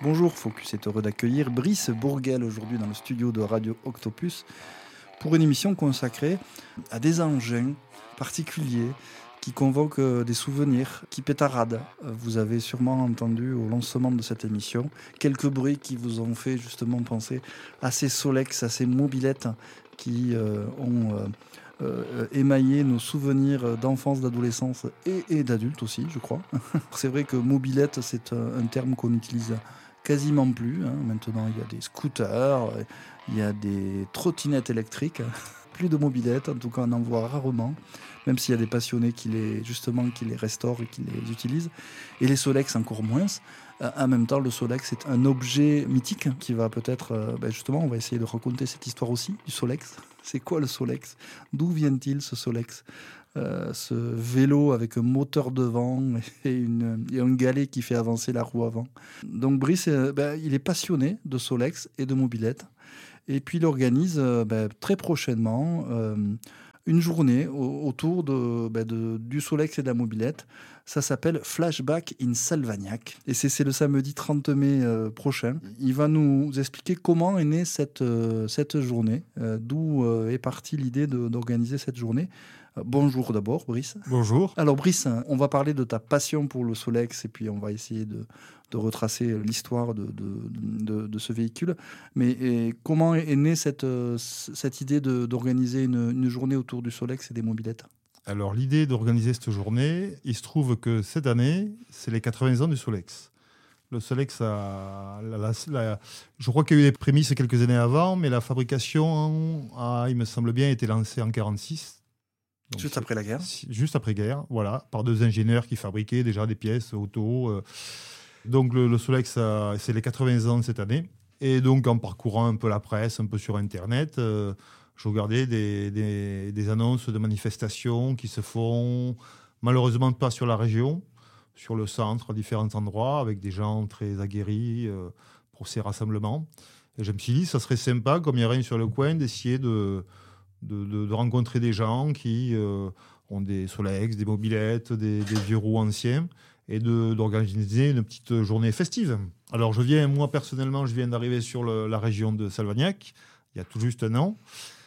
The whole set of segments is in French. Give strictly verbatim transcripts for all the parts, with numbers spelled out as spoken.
Bonjour, Focus est heureux d'accueillir Brice Bourguel aujourd'hui dans le studio de Radio Octopus pour une émission consacrée à des engins particuliers qui convoquent des souvenirs, qui pétaradent. Vous avez sûrement entendu au lancement de cette émission quelques bruits qui vous ont fait justement penser à ces Solex, à ces mobilettes qui euh, ont euh, euh, émaillé nos souvenirs d'enfance, d'adolescence et, et d'adultes aussi, je crois. C'est vrai que mobilette, c'est un, un terme qu'on utilise quasiment plus. Hein. Maintenant, il y a des scooters, il y a des trottinettes électriques. Plus de mobilettes, en tout cas, on en voit rarement. Même s'il y a des passionnés qui les, justement, qui les restaurent et qui les utilisent. Et les Solex, encore moins. Euh, en même temps, le Solex est un objet mythique qui va peut-être... Euh, ben justement, on va essayer de raconter cette histoire aussi, du Solex. C'est quoi le Solex ? D'où vient-il, ce Solex ? Euh, ce vélo avec un moteur devant et, une, et un galet qui fait avancer la roue avant. Donc Brice, euh, ben, il est passionné de Solex et de mobilette. Et puis il organise euh, ben, très prochainement euh, une journée au, autour de, ben, de, du Solex et de la mobilette. Ça s'appelle Flashback in Salvagnac. Et c'est, c'est le samedi trente mai euh, prochain. Il va nous expliquer comment est née cette, euh, cette journée, euh, d'où euh, est partie l'idée de, d'organiser cette journée. Bonjour d'abord, Brice. Bonjour. Alors Brice, on va parler de ta passion pour le Solex et puis on va essayer de, de retracer l'histoire de, de, de, de ce véhicule. Mais et comment est née cette, cette idée de, d'organiser une, une journée autour du Solex et des mobilettes ? Alors l'idée d'organiser cette journée, il se trouve que cette année, c'est les quatre-vingts ans du Solex. Le Solex, a, la, la, la, je crois qu'il y a eu des prémices quelques années avant, mais la fabrication, a, il me semble bien, été lancée en quarante-six. Donc juste après la guerre. Juste après-guerre, voilà, par deux ingénieurs qui fabriquaient déjà des pièces auto. Euh. Donc le, le Solex, a, c'est les quatre-vingts ans cette année. Et donc en parcourant un peu la presse, un peu sur Internet, euh, je regardais des, des, des annonces de manifestations qui se font malheureusement pas sur la région, sur le centre, à différents endroits, avec des gens très aguerris euh, pour ces rassemblements. Et je me suis dit, ça serait sympa, comme il n'y a rien sur le coin, d'essayer de... De, de, de rencontrer des gens qui euh, ont des Solex, des mobilettes, des, des vieux roues anciens et de, d'organiser une petite journée festive. Alors je viens, moi personnellement, je viens d'arriver sur le, la région de Salvagnac, il y a tout juste un an.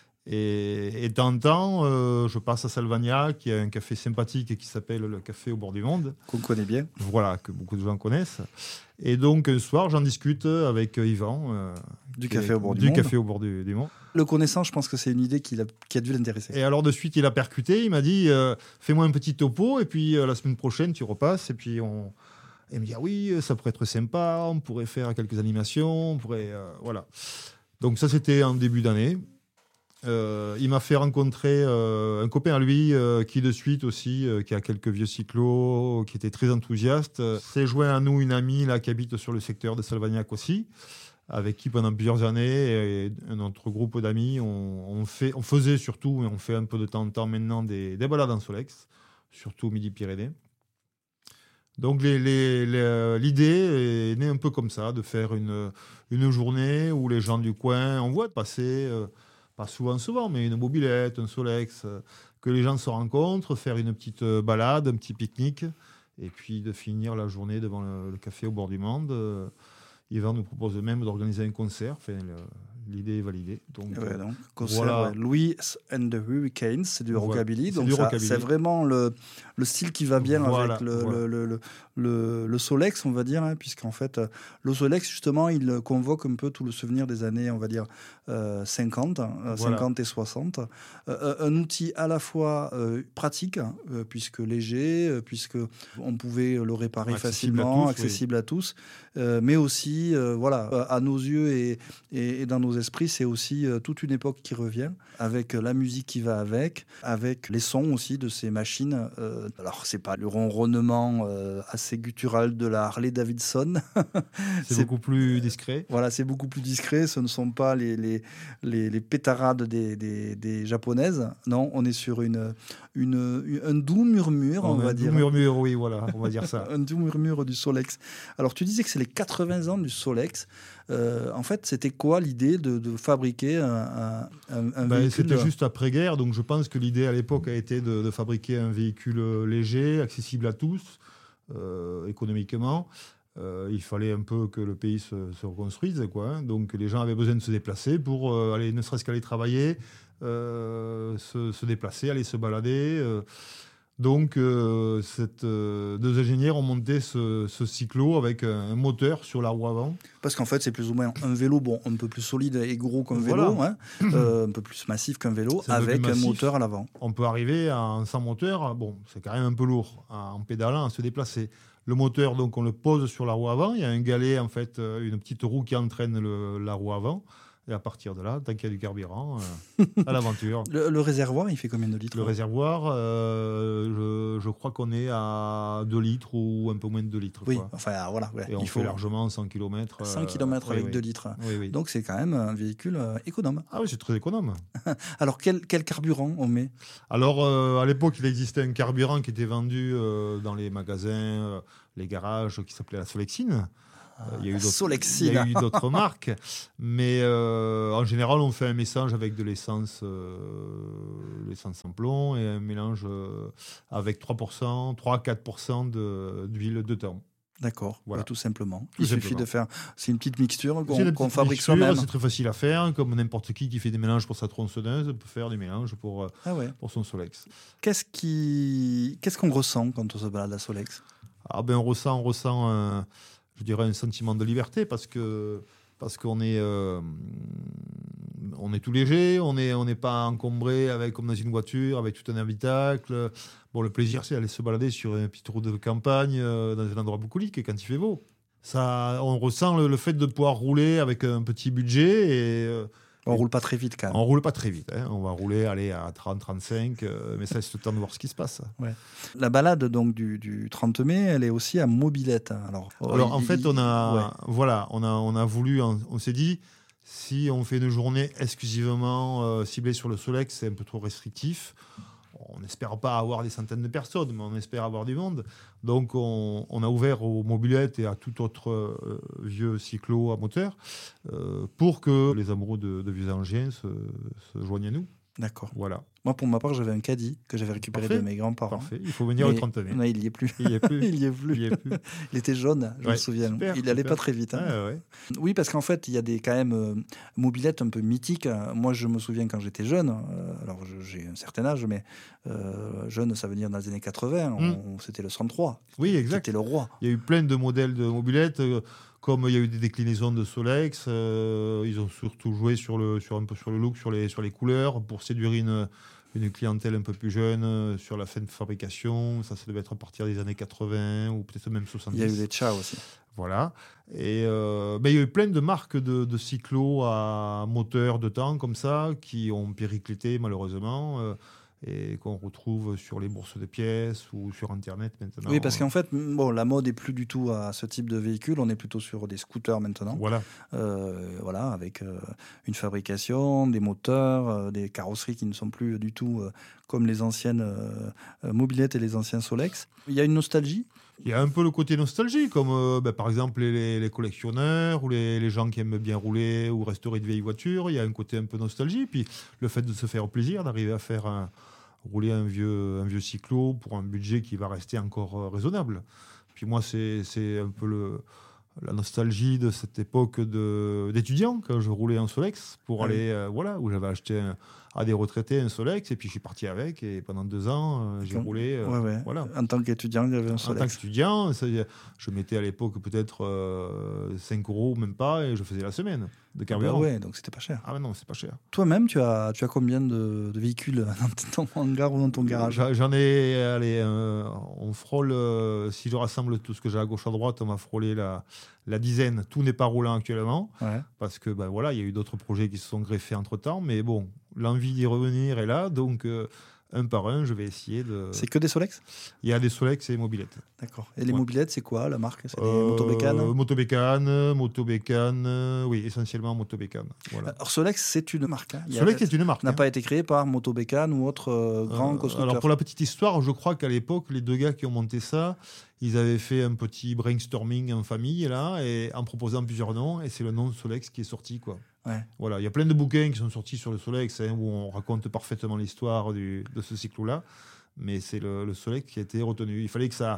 Et, et de temps en temps, euh, je passe à Salvagnac, il y a un café sympathique qui s'appelle le Café au bord du monde. Qu'on connaît bien. Voilà, que beaucoup de gens connaissent. Et donc un soir, j'en discute avec Yvan. Euh, du Café au bord du, du monde. Café au bord du, du monde. Le connaissant, je pense que c'est une idée qui a, qui a dû l'intéresser. Et alors de suite, il a percuté, il m'a dit euh, fais-moi un petit topo, et puis euh, la semaine prochaine, tu repasses, et puis on... Et il me dit ah oui, ça pourrait être sympa, on pourrait faire quelques animations, on pourrait... Euh, voilà. Donc ça, c'était en début d'année. Euh, il m'a fait rencontrer euh, un copain à lui euh, qui de suite aussi, euh, qui a quelques vieux cyclos, qui était très enthousiaste. Euh, s'est joint à nous une amie là, qui habite sur le secteur de Salvagnac aussi, avec qui pendant plusieurs années, et notre groupe d'amis, on, on, fait, on faisait surtout, et on fait un peu de temps en temps maintenant, des, des balades en Solex, surtout au Midi-Pyrénées. Donc les, les, les, l'idée est née un peu comme ça, de faire une, une journée où les gens du coin, on voit passer... Euh, pas souvent, souvent, mais une mobilette, un Solex, euh, que les gens se rencontrent, faire une petite balade, un petit pique-nique, et puis de finir la journée devant le, le café au bord du monde. Euh, Yvan nous propose même d'organiser un concert. Enfin, le, l'idée est validée. Donc, ouais, donc concert, voilà. ouais. Louis and the Hurricanes, c'est du rockabilly. Voilà, donc c'est, ça, rockabilly. C'est vraiment le, le style qui va bien voilà, avec le, voilà. le, le, le, le Solex, on va dire, hein, puisqu'en fait, le Solex, justement, il convoque un peu tout le souvenir des années, on va dire, euh, cinquante, euh, voilà. cinquante et soixante. Euh, un outil à la fois euh, pratique, euh, puisque léger, euh, puisque on pouvait le réparer accessible facilement, à tous, accessible oui. à tous, euh, mais aussi, euh, voilà, à nos yeux et, et, et dans nos esprits, c'est aussi euh, toute une époque qui revient, avec la musique qui va avec, avec les sons aussi de ces machines. Euh, alors, c'est pas le ronronnement euh, assez guttural de la Harley Davidson. c'est, c'est beaucoup plus discret. Voilà, c'est beaucoup plus discret. Ce ne sont pas les, les, les, les pétarades des, des, des japonaises. Non, on est sur une, une, un doux murmure, on, on va un dire. Un doux murmure, oui, voilà, on va dire ça. Un doux murmure du Solex. Alors, tu disais que c'est les quatre-vingts ans du Solex. Euh, en fait, c'était quoi l'idée de, de fabriquer un, un, un ben, véhicule ? C'était juste après-guerre, donc je pense que l'idée à l'époque a été de, de fabriquer un véhicule léger, accessible à tous, euh, économiquement, euh, il fallait un peu que le pays se, se reconstruise, quoi, hein. Donc les gens avaient besoin de se déplacer pour euh, aller, ne serait-ce qu'aller travailler, euh, se, se déplacer, aller se balader. Euh, donc euh, cette, euh, deux ingénieurs ont monté ce, ce cyclo avec un, un moteur sur la roue avant. Parce qu'en fait, c'est plus ou moins un vélo, bon, un peu plus solide et gros qu'un Voilà. vélo, hein, euh, un peu plus massif qu'un vélo, C'est un peu avec plus un massif. moteur à l'avant. On peut arriver à, sans moteur, bon, c'est quand même un peu lourd à- en pédalant, à se déplacer. Le moteur, donc, on le pose sur la roue avant. Il y a un galet, en fait, euh, une petite roue qui entraîne le- la roue avant. Et à partir de là, tant qu'il y a du carburant, euh, à l'aventure. Le, le réservoir, il fait combien de litres? Le réservoir, euh, je, je crois qu'on est à deux litres ou un peu moins de deux litres. Oui, Quoi. enfin voilà. Ouais. Et on il faut fait largement cent kilomètres. cent kilomètres oui, avec oui. deux litres. Oui, oui. Donc c'est quand même un véhicule euh, économe. Ah oui, c'est très économe. Alors quel, quel carburant on met? Alors, euh, à l'époque, il existait un carburant qui était vendu euh, dans les magasins, euh, les garages, qui s'appelait la Solexine. Euh, il y a eu d'autres- Solexine. il y a eu d'autres marques, mais euh, en général, on fait un mélange avec de l'essence, euh, l'essence en plomb et un mélange euh, avec trois pour cent, trois à quatre pour cent de- d'huile de thon. D'accord, Voilà. ouais, tout simplement. Tout il suffit simplement. de faire. C'est une petite mixture C'est qu'on une qu'on petite fabrique mixture, soi-même. c'est très facile à faire, comme n'importe qui qui fait des mélanges pour sa tronçonneuse peut faire des mélanges pour, euh, Ah ouais. pour son Solex. Qu'est-ce qui, qu'est-ce qu'on ressent quand on se balade à Solex? Ah ben on ressent, on ressent un, je dirais un sentiment de liberté parce que parce qu'on est euh, on est tout léger, on est on n'est pas encombré avec comme dans une voiture avec tout un habitacle. Bon, le plaisir c'est d'aller se balader sur une petite route de campagne euh, dans un endroit bucolique quand il fait beau. Ça, on ressent le, le fait de pouvoir rouler avec un petit budget et euh, On roule pas très vite quand même. on roule pas très vite. Hein. On va rouler aller à trente trente-cinq, euh, mais ça c'est le temps de voir ce qui se passe. La balade donc du, du trente mai, elle est aussi à Mobilette. Alors, Alors en il- fait, on a, ouais. voilà, on a, on a voulu, on, on s'est dit, si on fait une journée exclusivement euh, ciblée sur le Solex, c'est un peu trop restrictif. On n'espère pas avoir des centaines de personnes, mais on espère avoir du monde. Donc on, on a ouvert aux mobilettes et à tout autre euh, vieux cyclo à moteur euh, pour que les amoureux de, de vieux engins se, se joignent à nous. D'accord. Voilà, Moi, pour ma part, j'avais un caddie que j'avais récupéré Parfait. de mes grands-parents. parfait. Il faut venir Mais- le trente mai. Non, il y est plus. Il y a plus. il y est plus. Il y a plus. Il était jaune, je me Ouais, souviens. super, il allait super. pas très vite. hein. Ouais, ouais. Oui, parce qu'en fait, il y a des quand même euh, mobilettes un peu mythiques. Moi, je me souviens quand j'étais jeune. euh, alors, je- j'ai un certain âge, mais euh, jeune, ça veut dire dans les années quatre-vingts. on- C'était le cent-trois. Oui, Qui exact. était le roi. Il y a eu plein de modèles de mobilettes, euh, comme il y a eu des déclinaisons de Solex. euh, ils ont surtout joué sur le, sur un peu sur le look, sur les, sur les couleurs, pour séduire une, une clientèle un peu plus jeune, euh, sur la fin de fabrication. Ça, ça devait être à partir des années quatre-vingts ou peut-être même soixante-dix. Il y a eu les Tcha aussi. Voilà. Et euh, ben, il y a eu plein de marques de, de cyclos à moteur de temps comme ça qui ont périclité malheureusement euh, et qu'on retrouve sur les bourses de pièces ou sur Internet maintenant. Oui, parce qu'en fait, bon, la mode est plus du tout à ce type de véhicule. On est plutôt sur des scooters maintenant. Voilà. Euh, voilà, avec euh, une fabrication, des moteurs, euh, des carrosseries qui ne sont plus du tout euh, comme les anciennes euh, euh, mobilettes et les anciens Solex. Il y a une nostalgie. Il y a un peu le côté nostalgie, comme euh, ben, par exemple les, les collectionneurs ou les, les gens qui aiment bien rouler ou restaurer de vieilles voitures. Il y a un côté un peu nostalgie. Puis le fait de se faire plaisir, d'arriver à faire un, rouler un vieux, un vieux cyclo pour un budget qui va rester encore euh, raisonnable. Puis moi, c'est, c'est un peu le, la nostalgie de cette époque de, d'étudiant, quand je roulais en Solex, pour Ah oui. aller, euh, voilà, où j'avais acheté un- à des retraités un Solex, et puis je suis parti avec, et pendant deux ans, euh, j'ai Comme- roulé. euh, Ouais, ouais. Voilà. En tant qu'étudiant, il y avait un En tant Solex. qu'étudiant, ça, je mettais à l'époque peut-être euh, cinq euros, même pas, et je faisais la semaine de Ah bah carburant. ouais, donc c'était pas cher. Ah mais non, c'est pas cher. Toi-même, tu as, tu as combien de, de véhicules dans ton hangar ou dans ton garage? J'en j'en ai, allez, euh, on frôle, euh, si je rassemble tout ce que j'ai à gauche à droite, on va frôler la, la dizaine. Tout n'est pas roulant actuellement, Ouais. parce que ben, voilà, il y a eu d'autres projets qui se sont greffés entre-temps, mais bon, l'envie d'y revenir est là, donc euh, un par un, je vais essayer de... C'est que des Solex? Il y a des Solex et des mobilettes. D'accord. Et les Ouais. mobilettes, c'est quoi la marque? C'est des Euh, motobécanes? Motobécane, motobécane, euh, oui, essentiellement motobécane. Voilà. Alors Solex, c'est une marque. hein. Il y a- Solex est une marque. n'a hein. pas été créé par Motobécane ou autre euh, grand Euh, constructeur. alors pour la petite histoire, je crois qu'à l'époque, les deux gars qui ont monté ça, ils avaient fait un petit brainstorming en famille là, et en proposant plusieurs noms, et c'est le nom de Solex qui est sorti quoi. Ouais. Voilà, il y a plein de bouquins qui sont sortis sur le Solex hein, où on raconte parfaitement l'histoire du- de ce cyclo-là, mais c'est le, le Solex qui a été retenu. Il fallait que ça,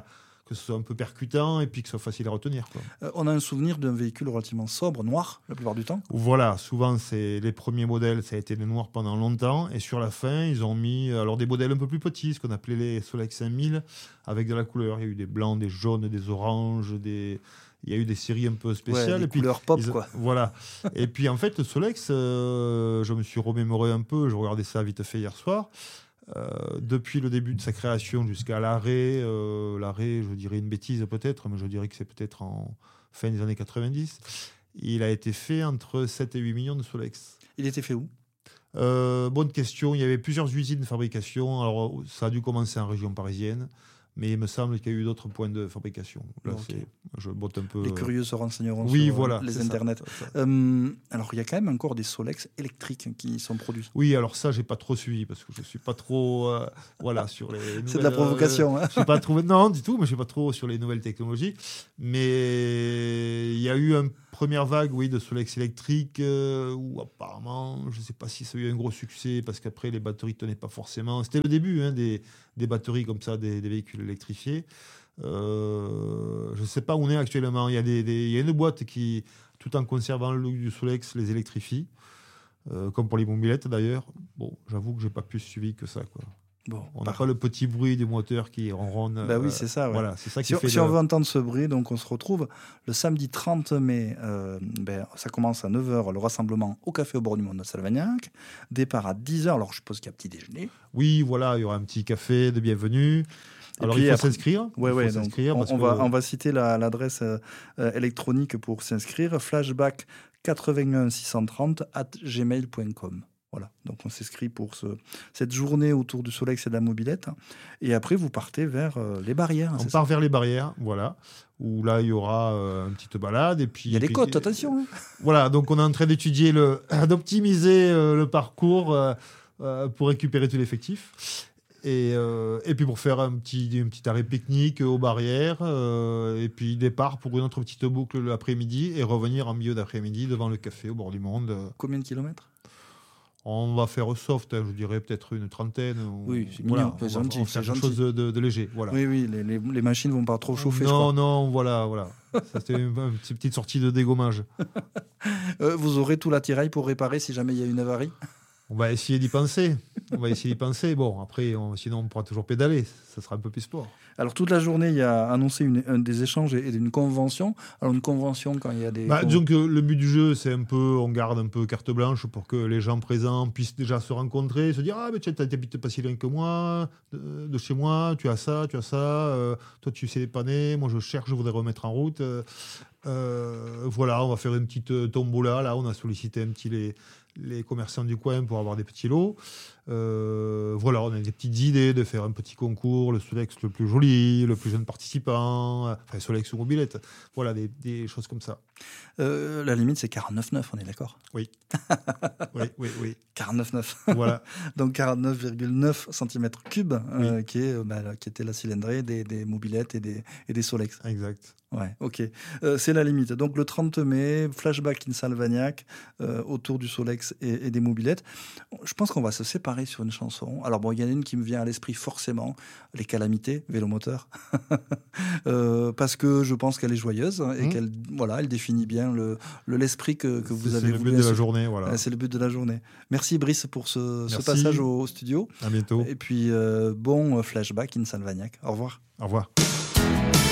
que ce soit un peu percutant et puis que ce soit facile à retenir, quoi. Euh, on a un souvenir d'un véhicule relativement sobre, noir, la plupart du temps. Voilà, souvent, c'est les premiers modèles, ça a été les noirs pendant longtemps. Et sur la fin, ils ont mis alors, des modèles un peu plus petits, ce qu'on appelait les Solex cinq mille, avec de la couleur. Il y a eu des blancs, des jaunes, des oranges, des... il y a eu des séries un peu spéciales. Ouais, des et puis, couleurs pop, ils... quoi. Voilà. Et puis, en fait, le Solex, euh, je me suis remémoré un peu, je regardais ça vite fait hier soir. Euh, depuis le début de sa création jusqu'à l'arrêt, euh, l'arrêt, je dirais une bêtise peut-être, mais je dirais que c'est peut-être en fin des années quatre-vingt-dix, il a été fait entre sept et huit millions de Solex. Il était fait où ? euh, Bonne question, il y avait plusieurs usines de fabrication, alors ça a dû commencer en région parisienne, mais il me semble qu'il y a eu d'autres points de fabrication. Là, okay. c'est, je botte un peu. Les curieux se renseigneront oui, sur voilà, les internets. Euh, alors, il y a quand même encore des Solex électriques qui sont produits. Oui, alors ça, j'ai pas trop suivi parce que je suis pas trop, euh, voilà, sur les. Nouvelles, c'est de la provocation. Euh, hein. je suis pas trop, non, du tout, mais je suis pas trop sur les nouvelles technologies. Mais il y a eu une première vague, oui, de Solex électriques euh, où apparemment, je sais pas si ça a eu un gros succès parce qu'après les batteries tenaient pas forcément. C'était le début hein, des, des batteries comme ça, des, des véhicules électrifiés. Euh, je ne sais pas où on est actuellement. Il y a, des, des, il y a une boîte qui, tout en conservant le look du Solex, les électrifie, euh, comme pour les mobilettes d'ailleurs. Bon, j'avoue que j'ai pas plus suivi que ça, quoi. Bon, on n'a pas le petit bruit du moteur qui ronronne. Bah euh, oui, c'est ça. Ouais. Voilà, c'est ça qui si fait. Si le... on veut entendre ce bruit, donc on se retrouve le samedi trente mai. Euh, ben, ça commence à neuf heures, le rassemblement au Café au bord du monde de Salvagnac. Départ à dix heures. Alors je suppose qu'il y a petit déjeuner. Oui, voilà, il y aura un petit café de bienvenue. Et Alors puis, il faut après, s'inscrire. Ouais, il faut ouais, s'inscrire donc, parce on, que... va, on va citer la, l'adresse euh, électronique pour s'inscrire. flashback quatre-vingt-un six cent trente arobase gmail point com. Voilà, donc on s'inscrit pour ce, cette journée autour du Solex et de la mobilette. Et après, vous partez vers euh, les barrières. On c'est part ça vers les barrières, voilà, où là, il y aura euh, une petite balade. Et puis, il y a des puis, côtes, attention. Hein. Voilà, donc on est en train d'étudier, le, d'optimiser euh, le parcours euh, euh, pour récupérer tout l'effectif. Et, euh, et puis pour faire un petit, un petit arrêt pique-nique aux barrières. Euh, et puis départ pour une autre petite boucle l'après-midi et revenir en milieu d'après-midi devant le café au bord du monde. Combien de kilomètres ? On va faire soft, hein, je dirais peut-être une trentaine. Oui, c'est voilà, mignon, on va, gentil, on va faire c'est quelque gentil. chose de, de, de léger. Voilà. Oui, oui, les, les, les machines ne vont pas trop chauffer, non, je crois. Non, voilà, voilà. C'était une, une petite sortie de dégommage. euh, vous aurez tout l'attirail pour réparer si jamais il y a une avarie ? On va essayer d'y penser. On va essayer d'y penser. Bon, après, on, sinon, on pourra toujours pédaler. Ça sera un peu plus sport. Alors, toute la journée, il y a annoncé une, un, des échanges et une convention. Alors, une convention, quand il y a des... Bah, disons que le but du jeu, c'est un peu... On garde un peu carte blanche pour que les gens présents puissent déjà se rencontrer, se dire « Ah, mais tu n'habites pas si loin que moi, de, de chez moi, tu as ça, tu as ça. Euh, toi, tu sais dépanner. Moi, je cherche, je voudrais remettre en route. Euh, » euh, Voilà, on va faire une petite tombola. Là, on a sollicité un petit... Les, les commerçants du coin pour avoir des petits lots. Euh, voilà, on a des petites idées de faire un petit concours, le Solex le plus joli, le plus jeune participant, enfin Solex ou mobilette. Voilà, des, des choses comme ça. Euh, la limite, c'est quarante-neuf neuf, on est d'accord ? Oui. oui, oui, oui. quarante-neuf neuf. Voilà. Donc quarante-neuf virgule neuf centimètres cubes, oui. euh, qui, est, bah, qui était la cylindrée des, des mobilettes et des, et des Solex. Exact. Ouais, ok. Euh, c'est la limite. Donc le trente mai, flashback in Salvagnac, euh, autour du Solex et, et des mobilettes. Je pense qu'on va se séparer sur une chanson. Alors bon, il y en a une qui me vient à l'esprit forcément, Les Calamités, Vélomoteur, euh, parce que je pense qu'elle est joyeuse et mmh. qu'elle, voilà, elle définit bien le, le l'esprit que, que vous c'est, avez c'est voulu. C'est le but de la journée, voilà. C'est le but de la journée. Merci Brice pour ce, ce passage au, au studio. À bientôt. Et puis euh, bon flashback in Salvagnac. Au revoir. Au revoir.